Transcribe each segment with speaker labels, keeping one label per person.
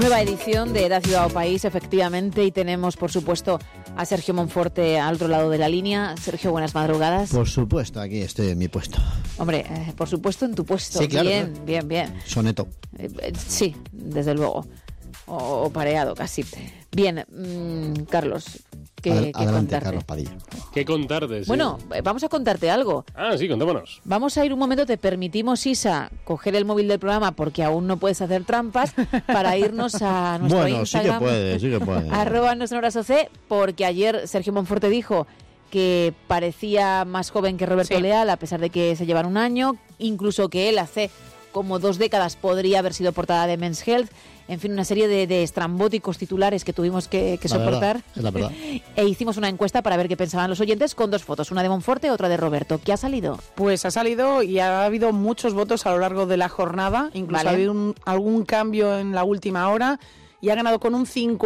Speaker 1: Nueva edición de Edad, Ciudad o País, efectivamente, y tenemos, por supuesto, a Sergio Monforte al otro lado de la línea. Sergio, buenas madrugadas.
Speaker 2: Por supuesto, aquí estoy en mi puesto.
Speaker 1: Hombre, por supuesto en tu puesto.
Speaker 2: Sí, claro.
Speaker 1: Bien,
Speaker 2: claro.
Speaker 1: bien, bien.
Speaker 2: Soneto.
Speaker 1: Sí, desde luego. O pareado, casi. Bien, Carlos, ¿qué
Speaker 2: Adelante,
Speaker 1: contarte?
Speaker 2: Carlos Padilla.
Speaker 3: ¿Qué contarte? Sí.
Speaker 1: Bueno, vamos a contarte algo.
Speaker 3: Sí, contémonos.
Speaker 1: Vamos a ir un momento, te permitimos, Isa, coger el móvil del programa porque aún no puedes hacer trampas para irnos a nuestro Instagram.
Speaker 2: Sí que puede.
Speaker 1: @NoSonorasOC, porque ayer Sergio Monforte dijo que parecía más joven que Roberto Leal, a pesar de que se llevan un año, incluso que él hace como 2 décadas podría haber sido portada de Men's Health. En fin, una serie de estrambóticos titulares que tuvimos que soportar.
Speaker 2: Es la verdad.
Speaker 1: E hicimos una encuesta para ver qué pensaban los oyentes con 2 fotos, una de Monforte, otra de Roberto. ¿Qué ha salido?
Speaker 4: Pues ha salido y ha habido muchos votos a lo largo de la jornada. Incluso ha habido algún cambio en la última hora y ha ganado con un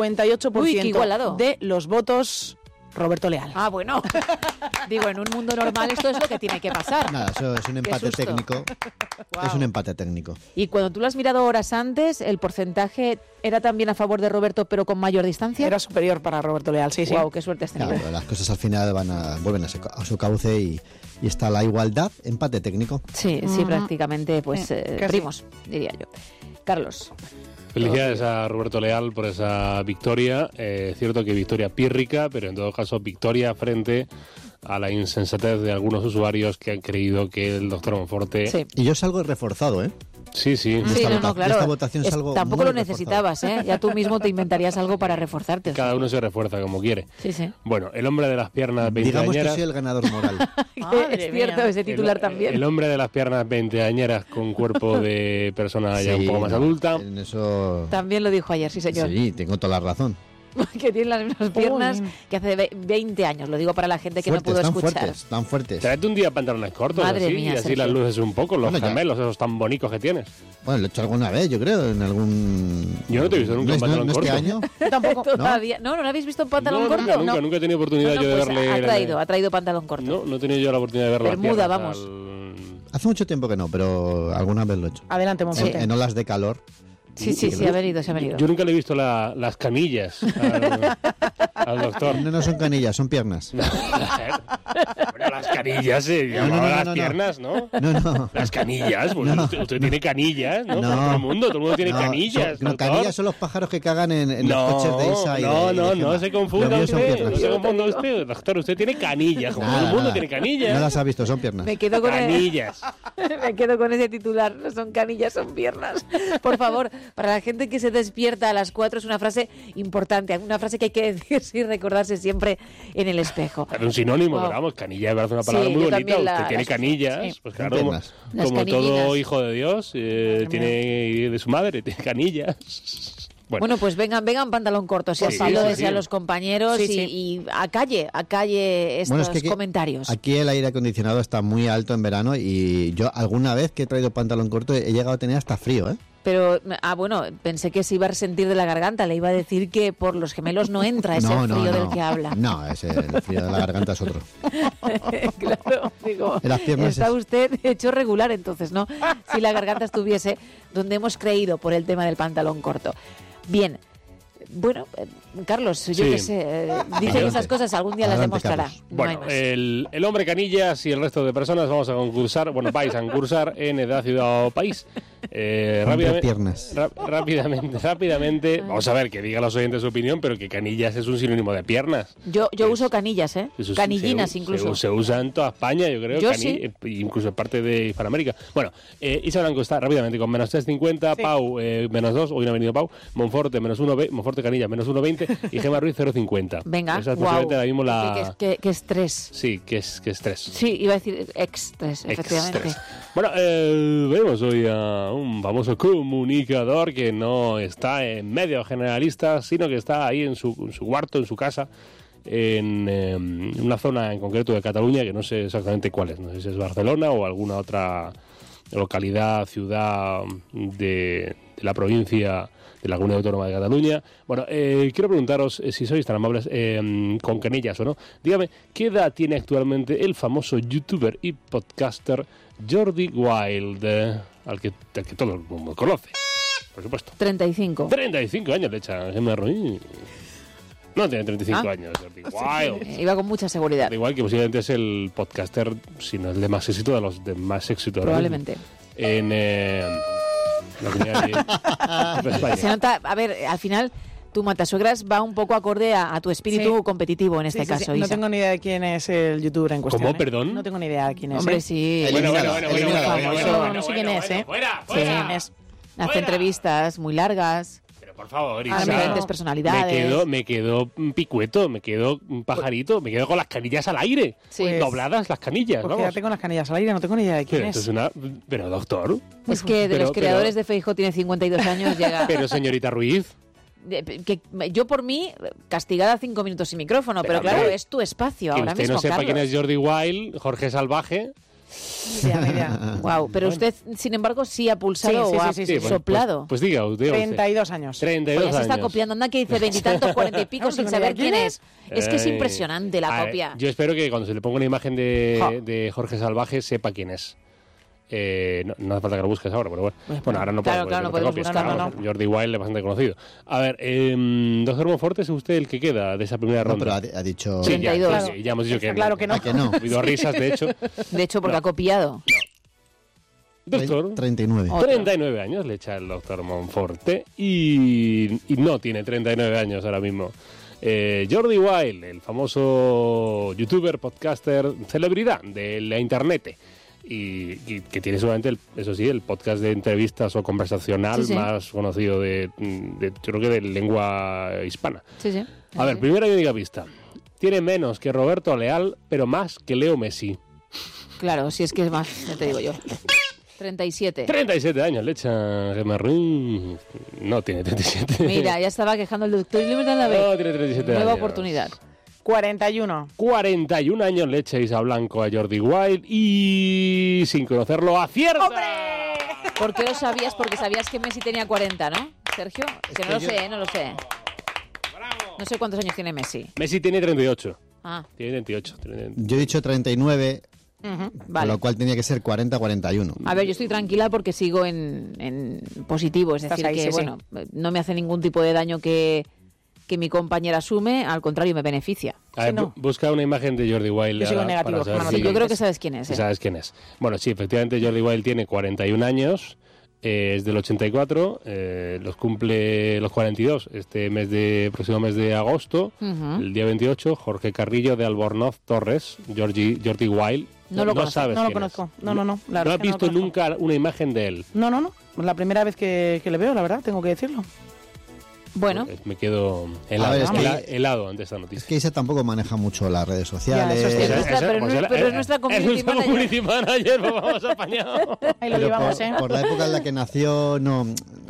Speaker 4: 58% de los votos Roberto Leal.
Speaker 1: Ah, bueno. Digo, en un mundo normal esto es lo que tiene que pasar.
Speaker 2: Nada, eso es un empate técnico. Wow. Es un empate técnico.
Speaker 1: Y cuando tú lo has mirado horas antes, ¿el porcentaje era también a favor de Roberto, pero con mayor distancia?
Speaker 4: Era superior para Roberto Leal, sí.
Speaker 1: Wow, qué suerte has tenido.
Speaker 2: Claro, las cosas al final vuelven a su cauce y está la igualdad, empate técnico.
Speaker 1: Sí, prácticamente, pues primos, diría yo. Carlos.
Speaker 3: Felicidades a Roberto Leal por esa victoria. Cierto que victoria pírrica, pero en todo caso victoria frente a la insensatez de algunos usuarios que han creído que el doctor Monforte...
Speaker 1: Sí.
Speaker 2: Y yo salgo reforzado, ¿eh?
Speaker 3: Sí.
Speaker 1: Claro.
Speaker 2: Esta votación salgo
Speaker 1: tampoco
Speaker 2: muy
Speaker 1: lo necesitabas, ¿eh? Ya tú mismo te inventarías algo para reforzarte.
Speaker 3: Cada uno se refuerza como quiere.
Speaker 1: Sí.
Speaker 3: Bueno, el hombre de las piernas veinteañeras...
Speaker 2: Digamos que soy el ganador moral.
Speaker 1: Es cierto, ese titular también.
Speaker 3: El hombre de las piernas veinteañeras con cuerpo de persona ya un poco más adulta.
Speaker 2: En eso...
Speaker 1: También lo dijo ayer, sí señor.
Speaker 2: Sí, tengo toda la razón.
Speaker 1: Que tiene las mismas piernas que hace 20 años. Lo digo para la gente que
Speaker 2: fuertes,
Speaker 1: no pudo escuchar.
Speaker 2: Tan fuertes.
Speaker 3: Tráete un día pantalones cortos.
Speaker 1: Madre
Speaker 3: así,
Speaker 1: mía,
Speaker 3: y así
Speaker 1: Sergio.
Speaker 3: las luces un poco, los gemelos esos tan bonitos que tienes.
Speaker 2: Bueno, lo he hecho alguna vez, yo creo, en algún...
Speaker 3: Yo no te he visto nunca en pantalón
Speaker 2: corto.
Speaker 3: corto.
Speaker 2: ¿Este año?
Speaker 1: Tampoco. Todavía. ¿No lo habéis visto en pantalón corto?
Speaker 3: Nunca he tenido oportunidad yo de
Speaker 1: pues
Speaker 3: verle...
Speaker 1: ha traído pantalón corto.
Speaker 3: No he tenido yo la oportunidad de verlo.
Speaker 1: Bermuda, vamos.
Speaker 2: Hace mucho tiempo que no, pero alguna vez lo he hecho.
Speaker 4: Adelante, Monforte.
Speaker 2: En olas de calor.
Speaker 1: Sí, ha venido.
Speaker 3: Yo nunca le he visto las canillas al doctor.
Speaker 2: No son canillas, son piernas.
Speaker 3: Bueno, las canillas se llamaban las piernas, ¿no?
Speaker 2: No.
Speaker 3: Las canillas, pues usted tiene canillas, ¿no? Todo el mundo tiene canillas.
Speaker 2: Canillas son los pájaros que cagan en los coches de Isa y
Speaker 3: no se confunda usted. Doctor, usted tiene canillas, como todo el mundo tiene canillas.
Speaker 2: No las ha visto, son piernas.
Speaker 1: Me quedo con
Speaker 3: canillas.
Speaker 1: Me quedo con ese titular, no son canillas, son piernas. Por favor, para la gente que se despierta a las 4 es una frase importante, una frase que hay que decirse y recordarse siempre en el espejo.
Speaker 3: Es un sinónimo, pero vamos, canilla me parece una palabra muy bonita. Usted tiene canillas, pues claro, como todo hijo de Dios, tiene de su madre, tiene canillas.
Speaker 1: Bueno, pues vengan pantalón corto, si así lo desean los compañeros y a calle estos comentarios.
Speaker 2: Aquí el aire acondicionado está muy alto en verano y yo alguna vez que he traído pantalón corto he llegado a tener hasta frío, ¿eh?
Speaker 1: Pero, pensé que se iba a resentir de la garganta. Le iba a decir que por los gemelos no entra ese frío del que habla.
Speaker 2: No, el frío de la garganta es otro.
Speaker 1: Claro, digo,
Speaker 2: las piernas
Speaker 1: está usted hecho regular entonces, ¿no? Si la garganta estuviese donde hemos creído por el tema del pantalón corto. Bien. Bueno, Carlos, yo qué sé, dicen esas cosas, algún día las demostrará.
Speaker 3: Bueno, el hombre canillas y el resto de personas vais a concursar en Edad, Ciudad o País. Rápidamente, vamos a ver, que digan los oyentes su opinión, pero que canillas es un sinónimo de piernas.
Speaker 1: Yo uso canillas, canillinas incluso.
Speaker 3: Se usa en toda España, yo creo, incluso en parte de Hispanoamérica. Bueno, Isa Blanco está rápidamente con menos 3,50, Pau menos 2, hoy no ha venido Pau, Monforte menos 1, Monforte Canilla menos 1,20 y Gemma Ruiz 0,50.
Speaker 1: Venga,
Speaker 3: esa es posiblemente ahora mismo la...
Speaker 1: Que estrés.
Speaker 3: Sí, que estrés.
Speaker 1: Sí, iba a decir estrés, efectivamente.
Speaker 3: Bueno, vemos hoy a un famoso comunicador que no está en medios generalistas, sino que está ahí en su cuarto, en su casa, en una zona en concreto de Cataluña, que no sé exactamente cuál es. No sé si es Barcelona o alguna otra localidad, ciudad de la provincia de la Comunidad Autónoma de Cataluña. Bueno, quiero preguntaros si sois tan amables con canillas o no. Dígame, ¿qué edad tiene actualmente el famoso youtuber y podcaster Jordi Wild, al que todo el mundo conoce? por supuesto.
Speaker 1: 35.
Speaker 3: 35 años le echa Gemma Ruiz. No tiene 35 años, Jordi Wild.
Speaker 1: Iba con mucha seguridad.
Speaker 3: Da igual que posiblemente es el podcaster, si no el de más éxito, de los de más éxito.
Speaker 1: Probablemente.
Speaker 3: En la comunidad de España.
Speaker 1: Se nota, a ver, al final tu matasuegras va un poco acorde a tu espíritu competitivo en este caso.
Speaker 4: No tengo ni idea de quién es el youtuber en cuestión.
Speaker 3: ¿Cómo, perdón?
Speaker 4: No tengo ni idea de quién es.
Speaker 1: Hombre, sí.
Speaker 3: Bueno.
Speaker 4: No sé quién es, ¿eh?
Speaker 1: Hace entrevistas muy largas.
Speaker 3: Por favor,
Speaker 1: a diferentes personalidades.
Speaker 3: Me quedo picueto, me quedo un pajarito, me quedo con las canillas al aire. Sí. Dobladas las canillas,
Speaker 4: pues quédate con las canillas al aire, no tengo ni idea de quién es.
Speaker 3: Pero doctor.
Speaker 1: Es que de los creadores de Feijóo tiene 52 años, llega...
Speaker 3: Pero señorita Ruiz...
Speaker 1: yo por mí, castigada 5 minutos sin micrófono, pero claro, es tu espacio ahora mismo,
Speaker 3: que usted no sepa
Speaker 1: Carlos.
Speaker 3: quién es Jordi Wild, Jorge Salvaje...
Speaker 1: Idea. Wow, pero usted, sin embargo, sí ha pulsado o ha soplado.
Speaker 3: Pues diga,
Speaker 4: 32 años.
Speaker 3: 32 años.
Speaker 1: Se está copiando, anda que dice 20 y tantos, 40 y pico sin saber quién es. Es que es impresionante la copia.
Speaker 3: Yo espero que cuando se le ponga una imagen de Jorge Salvaje sepa quién es. No hace falta que lo busques ahora, pero bueno. Ahora no puedo.
Speaker 1: Claro, no puedes buscarlo, no.
Speaker 3: Jordi Wild es bastante conocido. A ver, Doctor Monforte, ¿es usted el que queda de esa primera ronda?
Speaker 2: Pero ha dicho...
Speaker 3: Sí,
Speaker 1: 32.
Speaker 3: Ya hemos dicho que
Speaker 4: claro que no.
Speaker 2: Que no.
Speaker 3: Ha habido risas, de hecho.
Speaker 1: De hecho, porque ha copiado.
Speaker 3: Doctor,
Speaker 2: 39.
Speaker 3: 39 años le echa el Doctor Monforte y no tiene 39 años ahora mismo. Jordi Wild, el famoso youtuber, podcaster, celebridad de la internet. Y que tiene seguramente, eso sí, el podcast de entrevistas o conversacional más conocido yo creo que de lengua hispana.
Speaker 1: Sí.
Speaker 3: A ver, primera y única pista. Tiene menos que Roberto Leal, pero más que Leo Messi.
Speaker 1: Claro, si es que es más, ya te digo yo. 37.
Speaker 3: 37 años le echa Gemma Ruiz. No tiene 37.
Speaker 1: Mira, ya estaba quejando el doctor.
Speaker 3: No, tiene 37
Speaker 1: Nueva
Speaker 3: años.
Speaker 1: oportunidad.
Speaker 4: 41.
Speaker 3: 41 años le echa Isa Blanco a Jordi Wild y sin conocerlo acierta.
Speaker 4: ¡Hombre!
Speaker 1: ¿Por qué lo sabías? Porque sabías que Messi tenía 40, ¿no, Sergio? Que no lo sé, no lo sé.
Speaker 3: Bravo.
Speaker 1: No sé cuántos años tiene Messi.
Speaker 3: Messi tiene 38.
Speaker 1: Ah.
Speaker 3: Tiene 28.
Speaker 2: Yo he dicho 39,
Speaker 1: Vale.
Speaker 2: con lo cual tenía que ser 40-41.
Speaker 1: A ver, yo estoy tranquila porque sigo en positivo. Es decir, que no me hace ningún tipo de daño que mi compañera asume, al contrario, me beneficia.
Speaker 3: A ver, busca una imagen de Jordi Wild.
Speaker 4: Yo sigo negativo.
Speaker 1: Yo creo que sabes quién es.
Speaker 3: Sabes quién es. Bueno, sí, efectivamente Jordi Wild tiene 41 años, es del 84, los cumple los 42 próximo mes de agosto, el día 28, Jorge Carrillo de Albornoz Torres, Jordi Wild.
Speaker 1: No lo conozco.
Speaker 3: Sabes
Speaker 4: no lo
Speaker 3: quién
Speaker 4: conozco.
Speaker 3: es.
Speaker 4: No.
Speaker 3: ¿No has visto nunca una imagen de él?
Speaker 4: No. La primera vez que le veo, la verdad, tengo que decirlo.
Speaker 1: Bueno.
Speaker 3: Pues me quedo helado ante esta noticia.
Speaker 2: Es que Isa tampoco maneja mucho las redes sociales.
Speaker 1: Pero es nuestra
Speaker 3: community manager. Pues vamos apañado.
Speaker 4: Ahí lo llevamos,
Speaker 2: por la época en la que nació, no...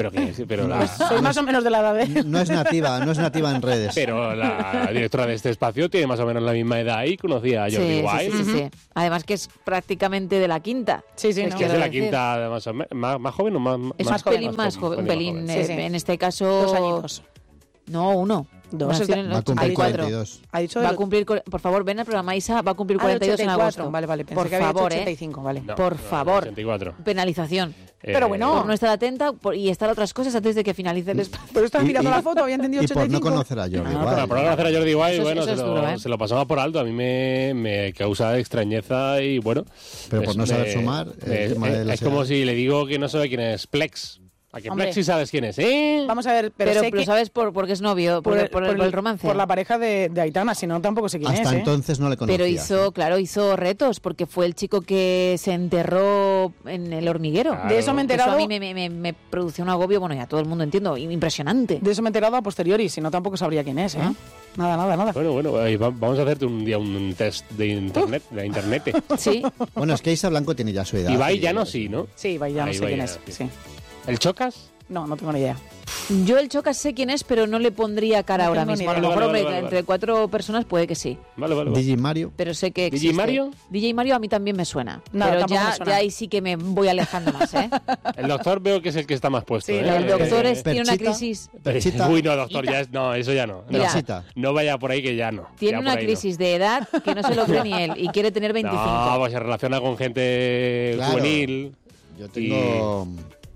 Speaker 4: Soy más o menos de la edad de...
Speaker 2: No es nativa en redes.
Speaker 3: Pero la directora de este espacio tiene más o menos la misma edad y conocía a Jordi Wild.
Speaker 1: Sí. Además que es prácticamente de la quinta.
Speaker 4: Sí.
Speaker 3: Es que es de la quinta, más joven o más...
Speaker 1: Es un pelín más joven. Un pelín, en este caso...
Speaker 4: 2 añitos.
Speaker 1: No, 1.
Speaker 2: Va a cumplir 42.
Speaker 4: Ha dicho
Speaker 1: va a cumplir, por favor, ven al programa, Isa, va a cumplir 42 en agosto.
Speaker 4: Vale, pensé
Speaker 1: por
Speaker 4: que había
Speaker 1: favor,
Speaker 4: 85, vale.
Speaker 3: No,
Speaker 1: por favor.
Speaker 3: 84.
Speaker 1: Penalización.
Speaker 4: Pero bueno.
Speaker 1: Por no estar atenta y estar a otras cosas antes de que finalice el espacio.
Speaker 4: Pero estás mirando la foto, había entendido 85.
Speaker 2: Y por no conocer a Jordi Wild.
Speaker 3: Por no conocer a Jordi Wild, bueno,
Speaker 1: duro,
Speaker 3: se lo pasamos por alto. A mí me causa extrañeza y bueno...
Speaker 2: Pero por no saber sumar...
Speaker 3: es como si le digo que no sabe quién es Plex. ¿A qué Plex sí sabes quién es,
Speaker 4: Vamos a ver, pero
Speaker 1: lo sabes porque es novio, por el romance.
Speaker 4: Por la pareja de Aitana, si no tampoco sé quién es.
Speaker 2: Hasta entonces no le conocía.
Speaker 1: Pero hizo retos, porque fue el chico que se enterró en El Hormiguero.
Speaker 4: Claro. De eso me he enterado.
Speaker 1: Eso a mí me produció un agobio, bueno, ya todo el mundo entiendo, impresionante.
Speaker 4: De eso me he enterado a posteriori, si no tampoco sabría quién es, Nada.
Speaker 3: Bueno, vamos a hacerte un día un test de internet, de la internet.
Speaker 1: Sí.
Speaker 2: Bueno, es que Isa Blanco tiene ya su edad.
Speaker 3: Ibai Llano sí, ¿no?
Speaker 4: Sí, Ibai Llano sé quién es, sí.
Speaker 3: ¿El Chocas?
Speaker 4: No tengo ni idea.
Speaker 1: Yo el Chocas sé quién es, pero no le pondría cara ahora mismo. A lo mejor entre 4 personas puede que sí.
Speaker 3: Vale.
Speaker 2: DJ Mario.
Speaker 1: Pero sé que existe.
Speaker 3: ¿DJ Mario?
Speaker 1: DJ Mario a mí también me suena.
Speaker 4: No,
Speaker 1: pero ya ahí sí que me voy alejando más,
Speaker 3: El doctor veo que es el que está más puesto.
Speaker 1: Sí, el doctor tiene una crisis...
Speaker 2: Uy,
Speaker 3: no, doctor, eso ya no. No vaya por ahí que ya no.
Speaker 1: Tiene una crisis de edad que no se lo cree ni él y quiere tener 25.
Speaker 3: No, pues se relaciona con gente juvenil.
Speaker 2: Yo tengo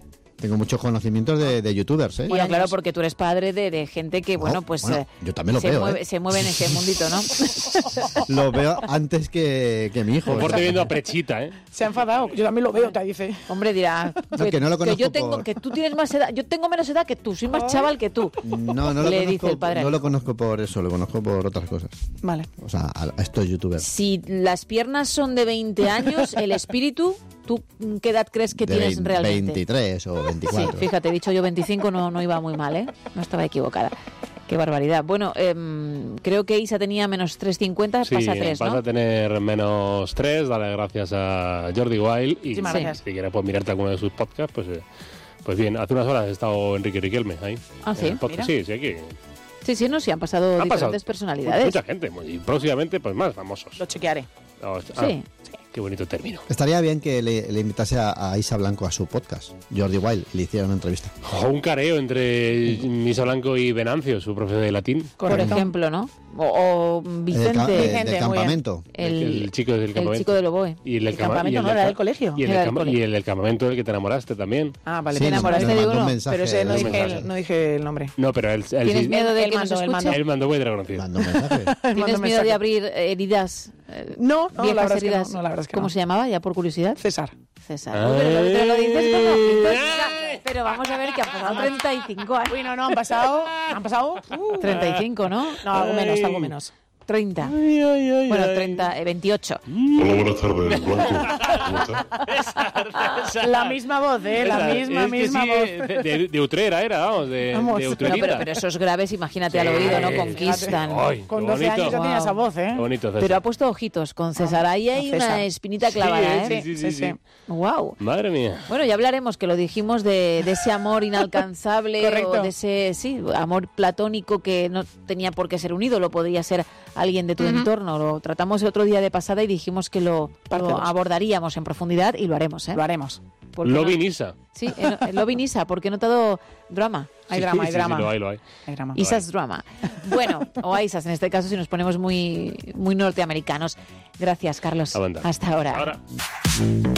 Speaker 2: Tengo muchos conocimientos de youtubers, ¿eh?
Speaker 1: Bueno, claro, porque tú eres padre de gente que, bueno,
Speaker 2: yo también lo veo,
Speaker 1: se mueve en ese mundito, ¿no?
Speaker 2: Lo veo antes que mi hijo.
Speaker 3: Por viendo a Prechita, ¿eh?
Speaker 4: Se ha enfadado. Yo también lo veo, te dice.
Speaker 1: Hombre, dirá
Speaker 2: que no lo conozco
Speaker 1: que tú tienes más edad. Yo tengo menos edad que tú, soy más chaval que tú.
Speaker 2: No lo conozco por eso, lo conozco por otras cosas.
Speaker 4: Vale.
Speaker 2: O sea, a estos youtubers.
Speaker 1: Si las piernas son de 20 años, el espíritu, ¿tú qué edad crees que tienes realmente?
Speaker 2: 23 o 24.
Speaker 1: Sí, fíjate, he dicho yo 25, no iba muy mal, ¿eh? No estaba equivocada. Qué barbaridad. Bueno, creo que Isa tenía menos 3,50,
Speaker 3: sí,
Speaker 1: pasa 3, ¿no?
Speaker 3: Vas a tener menos 3, dale gracias a Jordi Wild. Y si quieres pues, mirarte alguno de sus podcasts, pues bien, hace unas horas ha estado Enrique Riquelme ahí.
Speaker 1: Ah, sí,
Speaker 3: sí, aquí.
Speaker 1: Sí, no, sí, han pasado diferentes personalidades.
Speaker 3: Mucha gente, y próximamente pues más famosos.
Speaker 4: Lo chequearé.
Speaker 1: Sí.
Speaker 3: Qué bonito término.
Speaker 2: Estaría bien que le invitase a Isa Blanco a su podcast, Jordi Wild, y le hiciera una entrevista.
Speaker 3: O un careo entre Isa Blanco y Venancio, su profe de latín.
Speaker 1: Por ejemplo, ¿no? O Vicente.
Speaker 2: Del campamento.
Speaker 3: El chico del campamento.
Speaker 1: El chico del oboe.
Speaker 3: Y el
Speaker 4: campamento no era del colegio.
Speaker 3: Y el del campamento del que te enamoraste también.
Speaker 4: Ah, vale,
Speaker 2: sí,
Speaker 4: te enamoraste de uno.
Speaker 2: Pero
Speaker 4: ese no dije el nombre.
Speaker 3: No, pero él
Speaker 1: ¿Tienes miedo de que nos escuche?
Speaker 3: Él mandó muy reconocido.
Speaker 1: ¿Tienes miedo de abrir heridas?
Speaker 4: No, la verdad
Speaker 1: heridas.
Speaker 4: Es que no, la verdad es que
Speaker 1: ¿Cómo se llamaba, ya por curiosidad?
Speaker 4: César.
Speaker 1: Pero lo dices como... Pero vamos a ver que han pasado 35 años.
Speaker 4: Uy, no, han pasado
Speaker 1: 35, ¿no?
Speaker 4: No, algo menos.
Speaker 1: 30. Bueno, 30, 28.
Speaker 5: Hola, buenas tardes, Blanco. ¿Cómo estás?
Speaker 4: La misma voz, ¿eh? La misma voz.
Speaker 3: De Utrera era, vamos, de Utrerita.
Speaker 1: No, pero esos graves, imagínate al oído, ¿no? Conquistan.
Speaker 3: Ay,
Speaker 4: con 12 años ya tenía esa voz, ¿eh?
Speaker 3: Bonito, César.
Speaker 1: Pero ha puesto ojitos con César. Ahí hay una espinita clavada, ¿eh?
Speaker 3: Sí.
Speaker 1: Wow.
Speaker 3: Madre mía.
Speaker 1: Bueno, ya hablaremos, que lo dijimos, de ese amor inalcanzable.
Speaker 4: Correcto.
Speaker 1: O de ese, amor platónico que no tenía por qué ser un ídolo, podría ser alguien de tu entorno. Lo tratamos el otro día de pasada y dijimos que lo abordaríamos en profundidad y lo haremos, ¿eh?
Speaker 4: Lo haremos.
Speaker 3: Lovin Isa.
Speaker 1: Sí, Lovin Isa, porque he notado drama.
Speaker 4: Hay drama.
Speaker 3: Lo hay.
Speaker 4: Hay drama.
Speaker 1: Isa's drama. Bueno, o Aisas en este caso, si nos ponemos muy, muy norteamericanos. Gracias, Carlos. Hasta ahora.